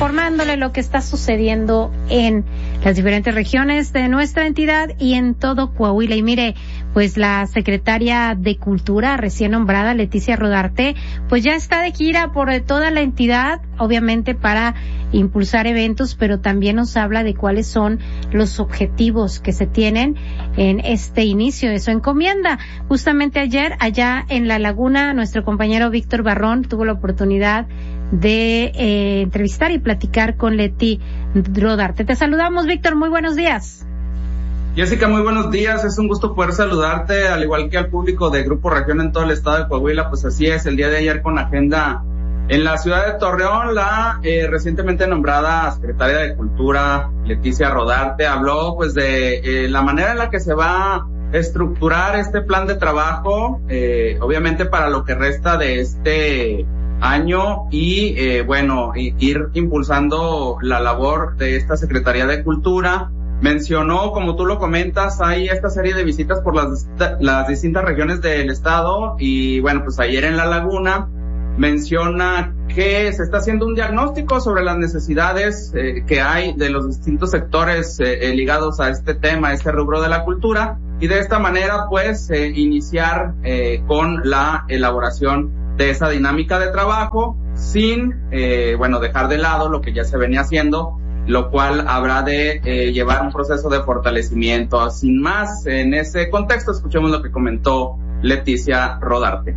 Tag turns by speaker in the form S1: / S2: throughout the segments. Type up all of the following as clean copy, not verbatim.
S1: informándole lo que está sucediendo en las diferentes regiones de nuestra entidad y en todo Coahuila. Y mire, pues la secretaria de Cultura recién nombrada, Leticia Rodarte, pues ya está de gira por toda la entidad, obviamente para impulsar eventos, pero también nos habla de cuáles son los objetivos que se tienen en este inicio de su encomienda. Justamente ayer, allá en La Laguna, nuestro compañero Víctor Barrón tuvo la oportunidad de entrevistar y platicar con Leti Rodarte. Te saludamos, Víctor, muy buenos días.
S2: Jessica, muy buenos días, es un gusto poder saludarte, al igual que al público de Grupo Región en todo el estado de Coahuila. Pues así es, el día de ayer con agenda en la ciudad de Torreón, la recientemente nombrada secretaria de Cultura, Leticia Rodarte, habló pues de la manera en la que se va a estructurar este plan de trabajo, obviamente para lo que resta de este año y ir impulsando la labor de esta Secretaría de Cultura. Mencionó, como tú lo comentas, hay esta serie de visitas por las distintas regiones del estado y bueno, pues ayer en La Laguna menciona que se está haciendo un diagnóstico sobre las necesidades que hay de los distintos sectores ligados a este tema, a este rubro de la cultura, y de esta manera pues iniciar con la elaboración de esa dinámica de trabajo sin dejar de lado lo que ya se venía haciendo, lo cual habrá de llevar un proceso de fortalecimiento. Sin más, en ese contexto, escuchemos lo que comentó Leticia Rodarte.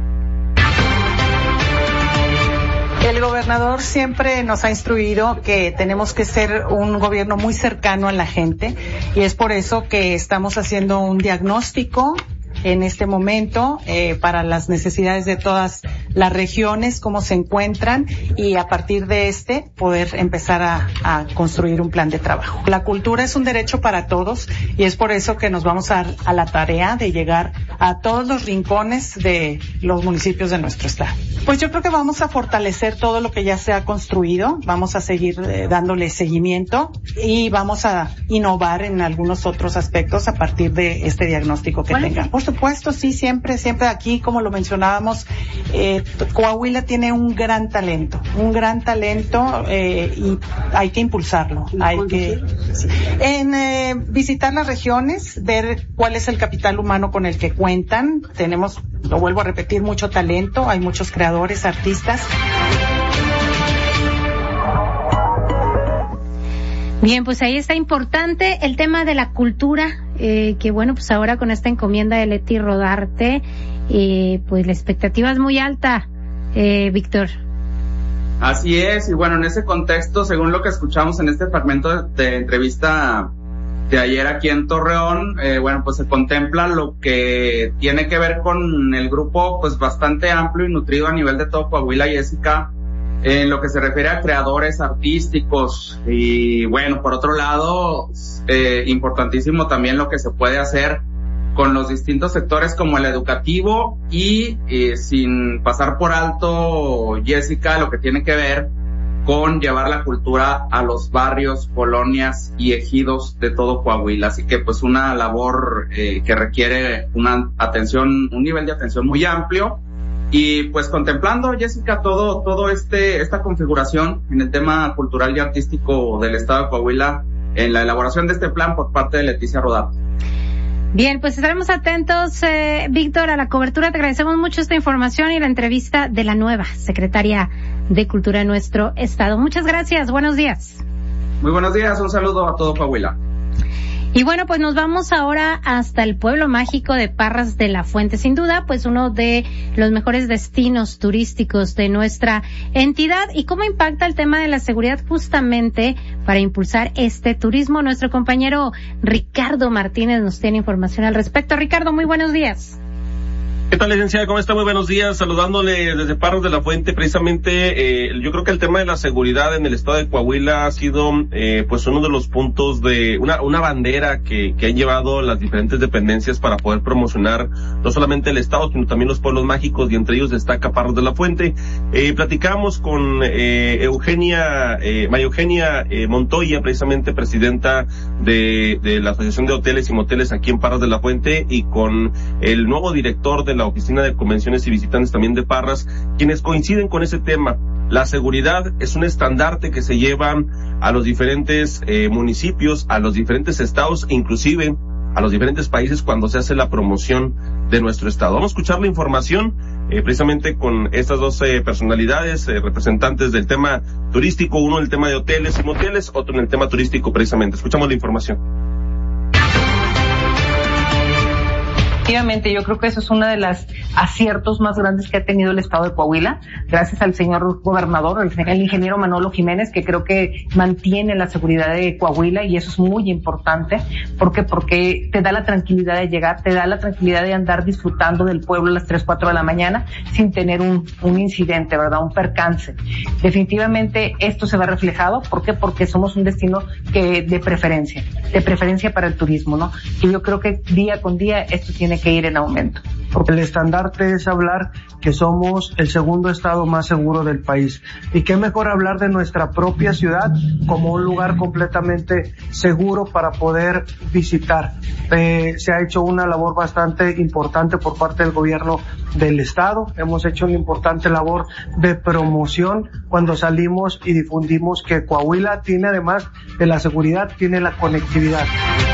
S3: El gobernador siempre nos ha instruido que tenemos que ser un gobierno muy cercano a la gente y es por eso que estamos haciendo un diagnóstico en este momento para las necesidades de todas las regiones, cómo se encuentran, y a partir de poder empezar a construir un plan de trabajo. La cultura es un derecho para todos y es por eso que nos vamos a la tarea de llegar a todos los rincones de los municipios de nuestro estado. Pues yo creo que vamos a fortalecer todo lo que ya se ha construido, vamos a seguir dándole seguimiento y vamos a innovar en algunos otros aspectos a partir de este diagnóstico que tengan. Por supuesto, sí, siempre aquí, como lo mencionábamos, Coahuila tiene un gran talento y hay que impulsarlo. Visitar las regiones, ver cuál es el capital humano con el que cuentan. Tenemos, lo vuelvo a repetir, mucho talento, hay muchos creadores, artistas.
S1: Bien, pues ahí está importante el tema de la cultura, que bueno, pues ahora con esta encomienda de Leti Rodarte, pues la expectativa es muy alta, Víctor.
S2: Así es, y bueno, en ese contexto, según lo que escuchamos en este fragmento de entrevista de ayer aquí en Torreón, pues se contempla lo que tiene que ver con el grupo pues bastante amplio y nutrido a nivel de todo Coahuila, Jessica, en lo que se refiere a creadores artísticos. Y bueno, por otro lado, importantísimo también lo que se puede hacer con los distintos sectores como el educativo y sin pasar por alto, Jessica, lo que tiene que ver con llevar la cultura a los barrios, colonias y ejidos de todo Coahuila. Así que pues una labor que requiere un nivel de atención muy amplio. Y pues contemplando, Jessica, esta configuración en el tema cultural y artístico del estado de Coahuila en la elaboración de este plan por parte de Leticia Rodarte.
S1: Bien, pues estaremos atentos, Víctor, a la cobertura. Te agradecemos mucho esta información y la entrevista de la nueva secretaria de Cultura de nuestro estado. Muchas gracias, buenos días.
S2: Muy buenos días, un saludo a todo Coahuila.
S1: Y bueno, pues nos vamos ahora hasta el pueblo mágico de Parras de la Fuente. Sin duda, pues uno de los mejores destinos turísticos de nuestra entidad. ¿Y cómo impacta el tema de la seguridad justamente para impulsar este turismo? Nuestro compañero Ricardo Martínez nos tiene información al respecto. Ricardo, muy buenos días.
S4: ¿Qué tal, licenciada? ¿Cómo está? Muy buenos días. Saludándole desde Parras de la Fuente. Precisamente, yo creo que el tema de la seguridad en el estado de Coahuila ha sido, pues uno de los puntos de una bandera que han llevado las diferentes dependencias para poder promocionar no solamente el estado, sino también los pueblos mágicos, y entre ellos destaca Parras de la Fuente. Platicamos con María Eugenia Montoya, precisamente presidenta de la Asociación de Hoteles y Moteles aquí en Parras de la Fuente, y con el nuevo director de la la Oficina de Convenciones y Visitantes también de Parras, quienes coinciden con ese tema. La seguridad es un estandarte que se lleva a los diferentes municipios, a los diferentes estados e inclusive a los diferentes países cuando se hace la promoción de nuestro estado. Vamos a escuchar la información precisamente con estas dos personalidades, representantes del tema turístico, uno en el tema de hoteles y moteles, otro en el tema turístico precisamente. Escuchamos la información.
S5: Efectivamente, yo creo que eso es uno de los aciertos más grandes que ha tenido el estado de Coahuila, gracias al señor gobernador, el ingeniero Manolo Jiménez, que creo que mantiene la seguridad de Coahuila, y eso es muy importante. ¿Por qué? Porque te da la tranquilidad de llegar, te da la tranquilidad de andar disfrutando del pueblo a las 3, 4 de la mañana sin tener un incidente, ¿verdad? Un percance. Definitivamente esto se va reflejado. ¿Por qué? Porque somos un destino de preferencia para el turismo, ¿no? Y yo creo que día con día esto tiene que ir en aumento.
S6: Porque el estandarte es hablar que somos el segundo estado más seguro del país. Y qué mejor hablar de nuestra propia ciudad como un lugar completamente seguro para poder visitar. Se ha hecho una labor bastante importante por parte del gobierno del estado. Hemos hecho una importante labor de promoción cuando salimos y difundimos que Coahuila tiene, además de la seguridad, tiene la conectividad.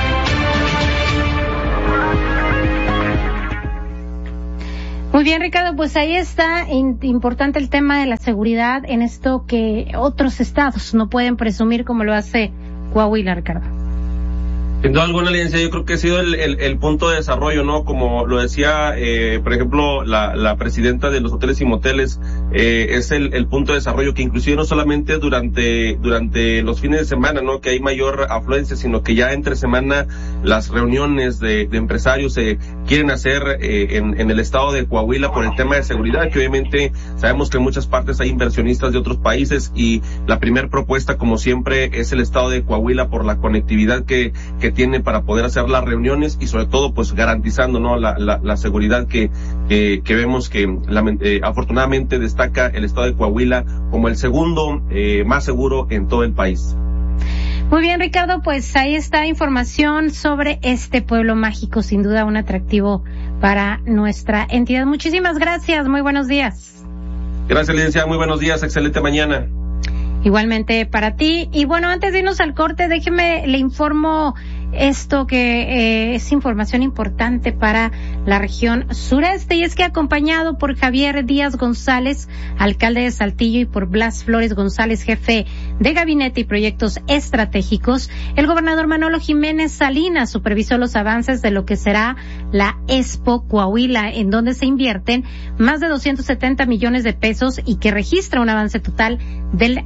S1: Muy bien, Ricardo, pues ahí está importante el tema de la seguridad en esto que otros estados no pueden presumir como lo hace Coahuila, Ricardo.
S4: Sin duda alguna, Alianza, yo creo que ha sido el punto de desarrollo, ¿no? Como lo decía, por ejemplo, la presidenta de los hoteles y moteles, es el punto de desarrollo que inclusive no solamente durante los fines de semana, ¿no? Que hay mayor afluencia, sino que ya entre semana las reuniones de empresarios se quieren hacer, en el estado de Coahuila por el tema de seguridad, que obviamente sabemos que en muchas partes hay inversionistas de otros países y la primer propuesta, como siempre, es el estado de Coahuila por la conectividad que tiene para poder hacer las reuniones y sobre todo pues garantizando, ¿no? la seguridad que vemos que afortunadamente destaca el estado de Coahuila como el segundo más seguro en todo el país.
S1: Muy bien, Ricardo, pues ahí está información sobre este pueblo mágico, sin duda un atractivo para nuestra entidad. Muchísimas gracias, muy buenos días.
S4: Gracias, licenciada, muy buenos días, excelente mañana.
S1: Igualmente para ti. Y bueno, antes de irnos al corte, le informo esto que es información importante para la región sureste, y es que acompañado por Javier Díaz González, alcalde de Saltillo, y por Blas Flores González, jefe de gabinete y proyectos estratégicos, el gobernador Manolo Jiménez Salinas supervisó los avances de lo que será la Expo Coahuila, en donde se invierten más de 270 millones de pesos y que registra un avance total del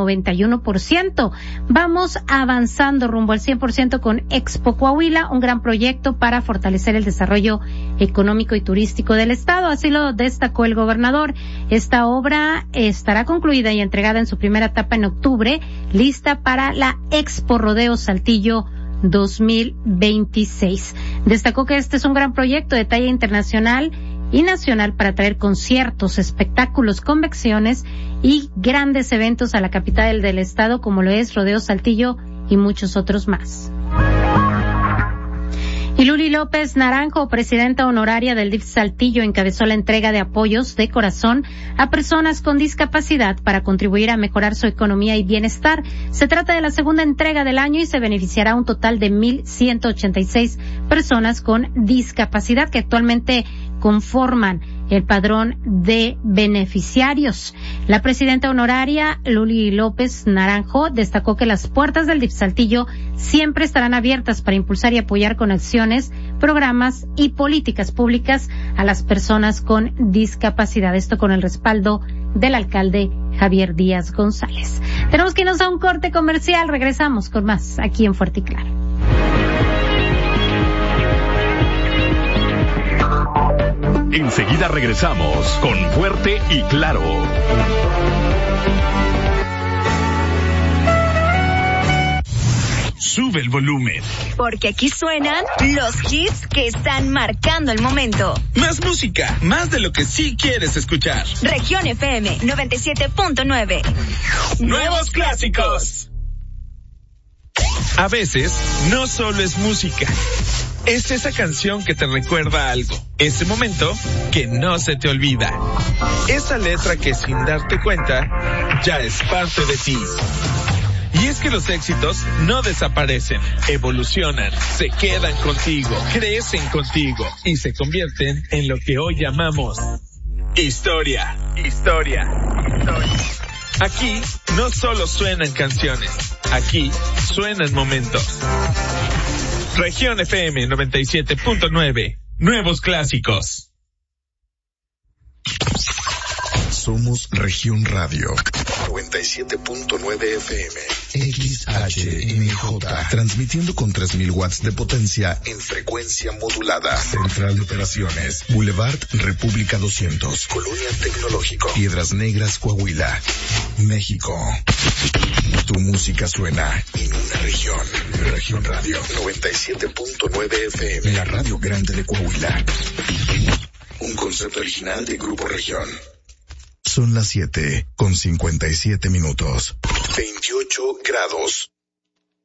S1: 91%. Vamos avanzando rumbo al 100% con Expo Coahuila, un gran proyecto para fortalecer el desarrollo económico y turístico del estado. Así lo destacó el gobernador. Esta obra estará concluida y entregada en su primera etapa en octubre, lista para la Expo Rodeo Saltillo 2026. Destacó que este es un gran proyecto de talla internacional y nacional para traer conciertos, espectáculos, convenciones y grandes eventos a la capital del estado, como lo es Rodeo Saltillo y muchos otros más. Y Luli López Naranjo, presidenta honoraria del DIF Saltillo, encabezó la entrega de apoyos de corazón a personas con discapacidad para contribuir a mejorar su economía y bienestar. Se trata de la segunda entrega del año y se beneficiará a un total de 1,186 personas con discapacidad que actualmente conforman el padrón de beneficiarios. La presidenta honoraria, Luli López Naranjo, destacó que las puertas del DIF Saltillo siempre estarán abiertas para impulsar y apoyar con acciones, programas y políticas públicas a las personas con discapacidad. Esto con el respaldo del alcalde Javier Díaz González. Tenemos que irnos a un corte comercial. Regresamos con más aquí en Fuerte y Claro.
S7: Enseguida regresamos con Fuerte y Claro. Sube el volumen.
S8: Porque aquí suenan los hits que están marcando el momento.
S7: Más música, más de lo que sí quieres escuchar.
S8: Región FM 97.9.
S7: Nuevos clásicos. A veces, no solo es música. Es esa canción que te recuerda algo, ese momento que no se te olvida, esa letra que sin darte cuenta ya es parte de ti. Y es que los éxitos no desaparecen, evolucionan, se quedan contigo, crecen contigo y se convierten en lo que hoy llamamos historia. Aquí no solo suenan canciones, aquí suenan momentos. Región FM 97.9, nuevos clásicos.
S9: Somos Región Radio 97.9 FM XHMJ, transmitiendo con 3000 watts de potencia en frecuencia modulada. Central de Operaciones, Boulevard República 200, Colonia Tecnológico, Piedras Negras, Coahuila, México. Tu música suena en una región. Región Radio 97.9 FM, la radio grande de Coahuila. Un concepto original de Grupo Región. Son las 7:57. 28 grados.